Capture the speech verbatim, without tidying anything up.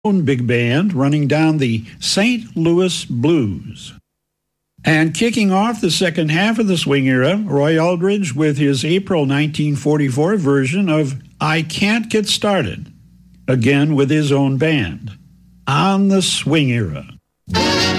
own big band running down the Saint Louis Blues. And kicking off the second half of the swing era, Roy Eldridge with his April nineteen forty-four version of I Can't Get Started, again with his own band, on the swing era.